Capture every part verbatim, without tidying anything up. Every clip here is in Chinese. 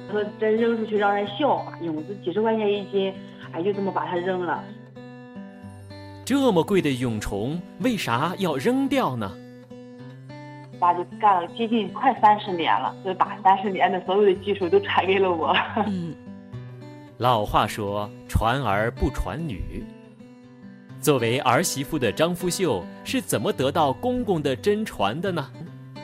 说真扔出去让人笑话，蛹子几十块钱一斤，哎，就这么把它扔了。 这么贵的蛹虫，为啥要扔掉呢？ 爸就干了接近快三十年了，所以把三十年的所有的技术都传给了我。 嗯，老话说传儿不传女。作为儿媳妇的张富秀是怎么得到公公的真传的呢？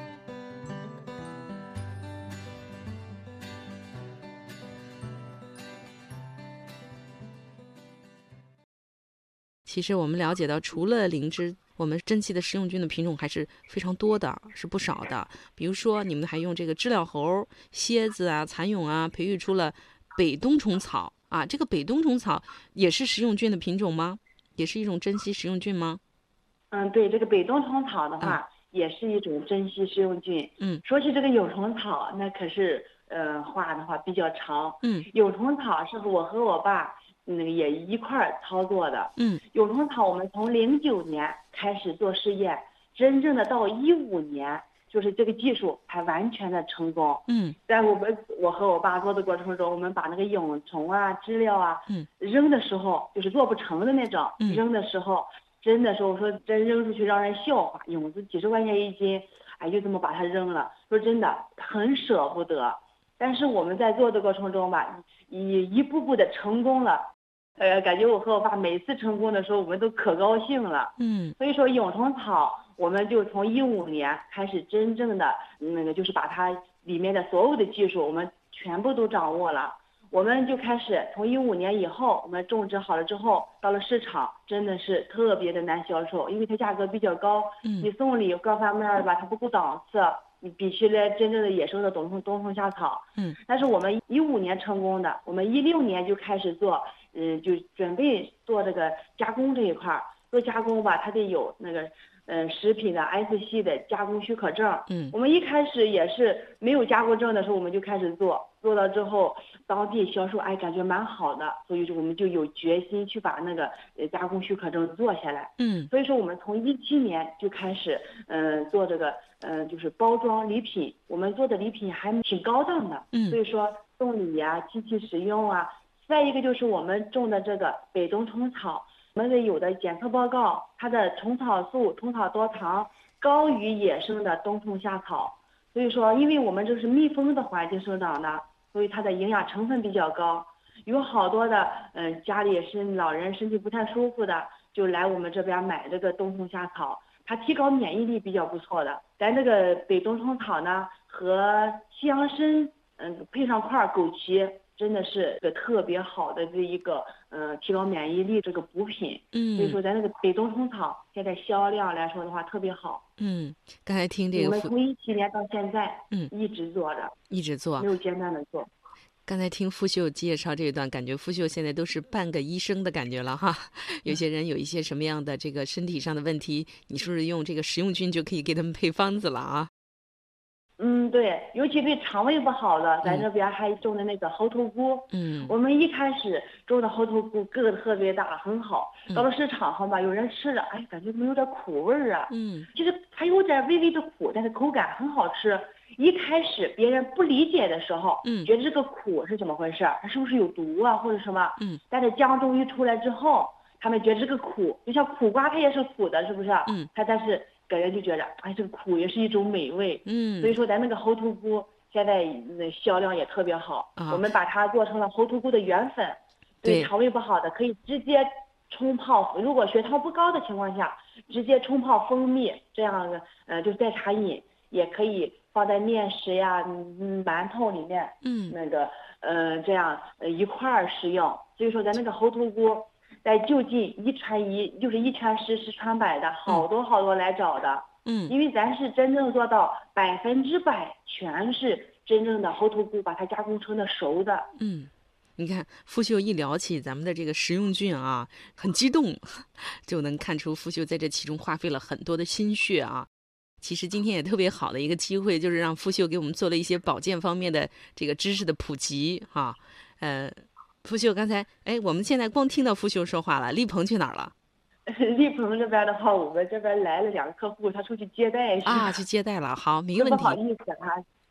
其实我们了解到，除了灵芝，我们珍稀的食用菌的品种还是非常多的，是不少的。比如说，你们还用这个知了猴、蝎子啊、蚕蛹啊，培育出了北冬虫草啊。这个北冬虫草也是食用菌的品种吗？也是一种珍稀食用菌吗？ 嗯，对，这个北冬虫草的话，嗯、也是一种珍稀食用菌。 嗯， 说起这个蛹虫草，那可是呃话的话比较长。 嗯， 蛹虫草是我和我爸。那个也一块儿操作的， 嗯， 蛹虫草我们从零九年开始做试验，真正的到一五年，就是这个技术才完全的成功， 嗯， 在我们我和我爸做的过程中，我们把那个蛹虫啊、知了啊， 嗯， 扔的时候就是做不成的那种， 嗯， 扔的时候真的说我说真扔出去让人笑话，蛹子几十块钱一斤，哎，就这么把它扔了，说真的很舍不得，但是我们在做的过程中吧，一一步步的成功了。呃，感觉我和我爸每次成功的时候，我们都可高兴了。 嗯， 所以说蛹虫草，我们就从一五年开始真正的那个，就是把它里面的所有的技术，我们全部都掌握了。我们就开始从一五年以后，我们种植好了之后，到了市场真的是特别的难销售，因为它价格比较高， 嗯， 你送礼各方面吧，它不够档次。你比起来真正的野生的冬虫冬虫夏草， 嗯， 但是我们一五年成功的，我们一六年就开始做。嗯，就准备做这个加工这一块儿，做加工吧，它得有那个，呃，食品的 S 系的加工许可证。 嗯， 我们一开始也是没有加工证的时候，我们就开始做，做了之后，当地销售哎感觉蛮好的，所以说我们就有决心去把那个呃加工许可证做下来。 嗯， 所以说我们从一七年就开始，嗯、呃，做这个，呃，就是包装礼品，我们做的礼品还挺高档的。 嗯， 所以说送礼呀、啊，机器使用啊。再一个就是我们种的这个北冬虫草，我们的有的检测报告，它的虫草素、虫草多糖高于野生的冬虫夏草，所以说，因为我们这是密封的环境生长的，所以它的营养成分比较高。有好多的，嗯、呃，家里是老人身体不太舒服的，就来我们这边买这个冬虫夏草，它提高免疫力比较不错的。咱这个北冬虫草呢，和西洋参，嗯，配上块枸杞。真的是个特别好的这一个呃提高免疫力这个补品， 嗯， 所以说咱那个北冬虫草现在销量来说的话特别好。 嗯，刚才听这个， 我们从一七年到现在， 嗯， 一直做着， 一直做， 没有间断的做。 刚才听富秀介绍这一段，感觉富秀现在都是半个医生的感觉了哈。有些人有一些什么样的这个身体上的问题，你是不是用这个食用菌就可以给他们配方子了啊？ 嗯，对，尤其对肠胃不好的，咱这边还种的那个猴头菇。 嗯， 我们一开始种的猴头菇个子特别大，很好。到了市场上吧，有人吃了，哎，感觉怎么有点苦味儿啊？ 嗯， 其实还有点微微的苦，但是口感很好吃。一开始别人不理解的时候， 嗯， 觉得这个苦是怎么回事？它是不是有毒啊，或者什么？ 嗯， 但是江中一出来之后，他们觉得这个苦，就像苦瓜它也是苦的，是不是？ 嗯， 它但是。给人就觉得，哎，这个苦也是一种美味， 嗯， 所以说咱那个猴头菇现在那销量也特别好， 啊， 我们把它做成了猴头菇的原粉，对肠胃不好的可以直接冲泡，如果血糖不高的情况下，直接冲泡蜂蜜，这样的呃就代茶饮，也可以放在面食呀、嗯、馒头里面， 嗯， 那个呃这样呃一块儿食用，所以说咱那个猴头菇。在就近一传一，就是一传十，十传百的，好多好多来找的。 嗯， 因为咱是真正做到百分之百全是真正的猴头菇，把它加工成的熟的。 嗯，你看富秀一聊起咱们的这个食用菌啊，很激动，就能看出富秀在这其中花费了很多的心血啊。其实今天也特别好的一个机会，就是让富秀给我们做了一些保健方面的这个知识的普及哈、啊，呃。富秀，刚才哎，我们现在光听到富秀说话了。丽鹏去哪儿了？ 丽鹏这边的话，我们这边来了两个客户，他出去接待去啊，去接待了。好，没问题。 不好意思啊。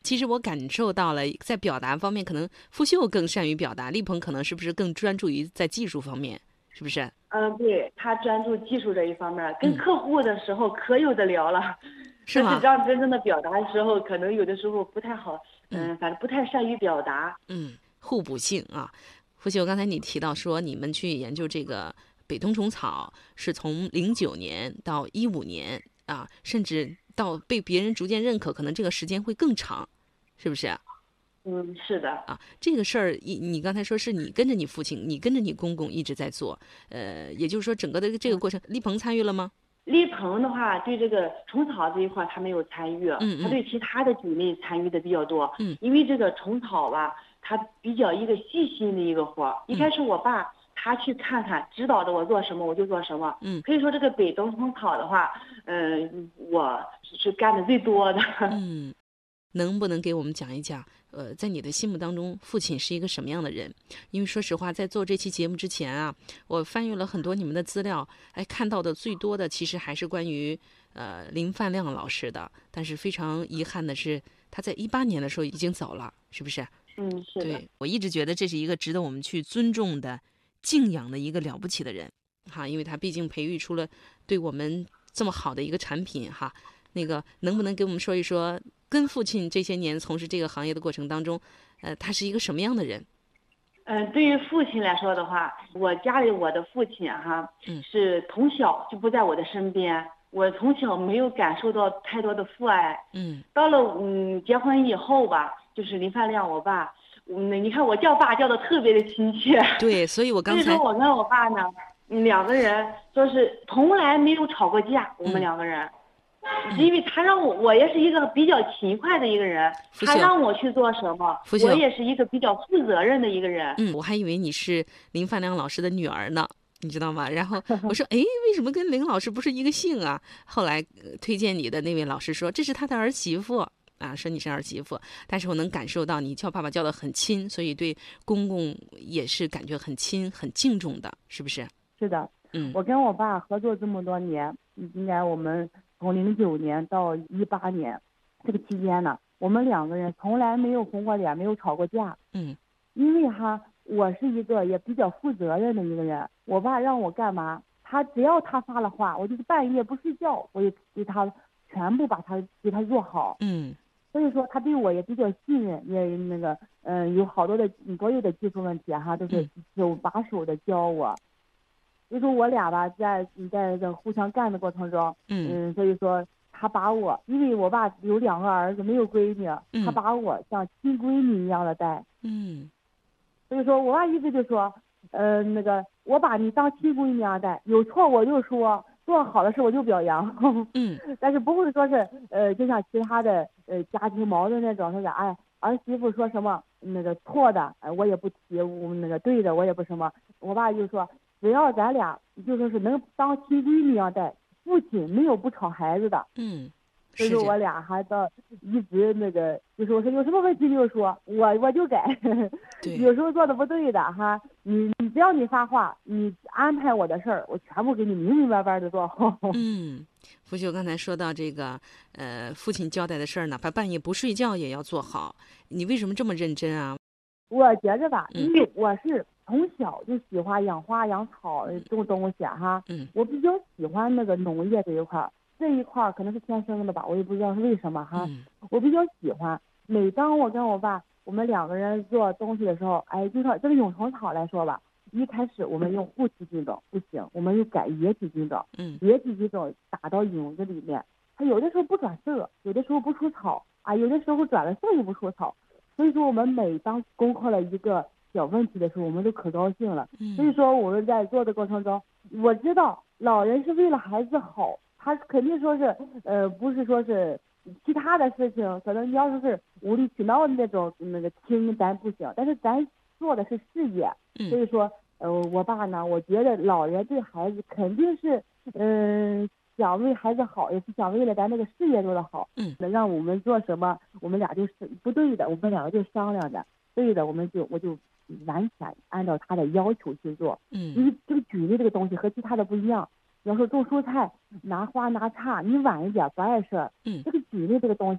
其实我感受到了，在表达方面，可能傅秀更善于表达，丽鹏可能是不是更专注于在技术方面，是不是？ 嗯，对，他专注技术这一方面，跟嗯客户的时候可有的聊了， 是吗但是让真正的表达的时候，可能有的时候不太好， 嗯嗯，反正不太善于表达。 嗯，互补性啊。傅秀，刚才你提到说你们去研究这个北冬虫草，是从零九年到一五年啊，甚至到被别人逐渐认可，可能这个时间会更长，是不是？ 嗯，是的。 啊，这个事儿，你你刚才说是你跟着你父亲，你跟着你公公一直在做，呃，也就是说整个的这个过程，丽鹏参与了吗？ 丽鹏的话，对这个虫草这一块他没有参与， 嗯嗯他对其他的菌类参与的比较多。 嗯因为这个虫草吧，它比较一个细心的一个活儿。一开始我爸他去看看，指导着我做什么我就做什么。 嗯可以说这个北冬虫草的话，嗯、我是干的最多的。 嗯，能不能给我们讲一讲，呃，在你的心目当中，父亲是一个什么样的人？因为说实话，在做这期节目之前啊，我翻阅了很多你们的资料，哎，看到的最多的其实还是关于呃林范亮老师的。但是非常遗憾的是，他在一八年的时候已经走了，是不是？ 嗯，是的。 对，我一直觉得这是一个值得我们去尊重的、敬仰的一个了不起的人，哈，因为他毕竟培育出了对我们这么好的一个产品，哈。那个能不能给我们说一说，跟父亲这些年从事这个行业的过程当中，呃，他是一个什么样的人？ 嗯，对于父亲来说的话，我家里我的父亲哈， 嗯是从小就不在我的身边，我从小没有感受到太多的父爱。 嗯到了嗯结婚以后吧，就是林范亮我爸，嗯，你看我叫爸叫的特别的亲切。 对，所以我所以刚才说我跟我爸呢，嗯两个人说是从来没有吵过架，我嗯们两个人。因为他让我，我也是一个比较勤快的一个人， 傅秀他让我去做什么， 傅秀我也是一个比较负责任的一个人。 嗯，我还以为你是林范亮老师的女儿呢，你知道吗？然后我说，哎，为什么跟林老师不是一个姓啊？后来、呃推荐你的那位老师说，这是他的儿媳妇。啊，说你是儿媳妇，但是我能感受到你叫爸爸叫得很亲，所以对公公也是感觉很亲、很敬重的，是不是？ 是的， 嗯我跟我爸合作这么多年，应该我们从零九年到一八年这个期间呢，我们两个人从来没有红过脸，没有吵过架。 嗯因为哈，我是一个也比较负责任的一个人，我爸让我干嘛，他只要他发了话，我就是半夜不睡觉，我就给他全部把他给他做好。 嗯所以说他对我也比较信任，也那个嗯、呃有好多的所有的技术问题哈、都是手把手的教我。所以说我俩吧，在在这互相干的过程中， 嗯嗯，所以说他把我，因为我爸有两个儿子没有闺女， 嗯他把我像亲闺女一样的待。 嗯所以说我爸一直就说，呃，那个我把你当亲闺女一样待，有错我就说，做好的事我就表扬。 嗯但是不会说是呃，就像其他的呃家庭矛盾那种，说是哎儿媳妇说什么那个错的，呃我也不提，我那个对的我也不什么。我爸就说，只要咱俩就说是能当亲闺女一样待，父亲没有不吵孩子的。 嗯， 所以说我是这样。 俩还到一直那个，就是我说有什么问题就说，我我就改。 对有时候做的不对的哈，你你只要你发话，你安排我的事儿，我全部给你明明白白的做好。 嗯，傅秀刚才说到这个，呃，父亲交代的事儿，哪怕半夜不睡觉也要做好。你为什么这么认真啊？ 我觉着吧， 嗯因为我是从小就喜欢养花养草种东西哈， 嗯我比较喜欢那个农业这一块儿，这一块儿可能是天生的吧，我也不知道是为什么哈， 嗯我比较喜欢。每当我跟我爸我们两个人做东西的时候，哎，就说这个蛹虫草来说吧，一开始我们用固体菌种不行，我们又改液体菌种， 嗯液体菌种打到蛹子里面，它有的时候不转色，有的时候不出草啊，有的时候转了色又不出草。所以说我们每当攻克了一个小问题的时候，我们都可高兴了。所以嗯说我们在做的过程中，我知道老人是为了孩子好，他肯定说是呃不是说是其他的事情，可能你要说是无理取闹的那种那个听咱不行，但是咱做的是事业，所嗯以说呃我爸呢，我觉得老人对孩子肯定是嗯。呃想为孩子好，也是想为了咱那个事业做得好。 嗯， 能让我们做什么，我们俩就是不对的，我们两个就商量着，对的，我们就我就完全按照他的要求去做。因嗯为这个菌类这个东西和其他的不一样。要说种蔬菜，拿花拿叉，你晚一点不碍事儿。 嗯这个菌类这个东西，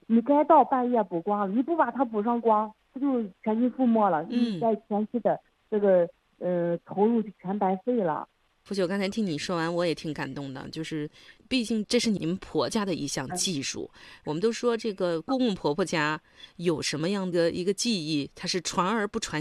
你该到半夜补光了，你不把它补上光，它就全军覆没了。 嗯， 在前期的这个呃投入就全白费了。 福秀，刚才听你说完，我也挺感动的。就是，毕竟这是你们婆家的一项技术。我们都说这个公公婆婆家有什么样的一个技艺，它是传儿不传